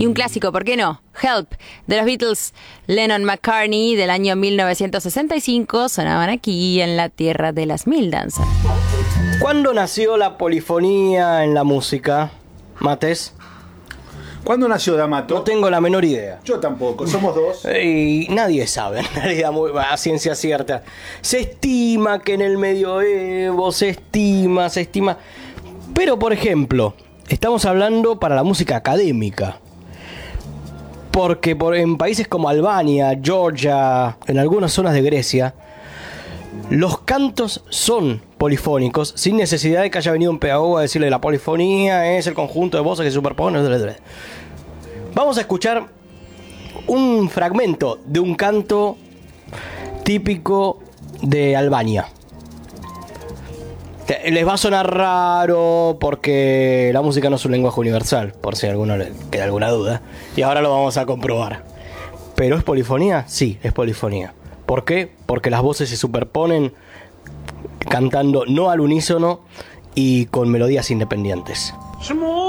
un clásico, ¿por qué no? Help, de los Beatles, Lennon-McCartney, del año 1965, sonaban aquí en la tierra de las mil danzas. ¿Cuándo nació la polifonía en la música, Mates? ¿Cuándo nació D'Amato? No tengo la menor idea. Yo tampoco, somos dos. Y nadie sabe, en realidad, a ciencia cierta. Se estima que en el medioevo, se estima. Pero, por ejemplo, estamos hablando para la música académica. Porque en países como Albania, Georgia, en algunas zonas de Grecia, los cantos son polifónicos, sin necesidad de que haya venido un pedagogo a decirle la polifonía es el conjunto de voces que se superponen. Vamos a escuchar un fragmento de un canto típico de Albania. Les va a sonar raro porque la música no es un lenguaje universal, por si a alguno le queda alguna duda. Y ahora lo vamos a comprobar. ¿Pero es polifonía? Sí, es polifonía. ¿Por qué? Porque las voces se superponen cantando no al unísono y con melodías independientes. Small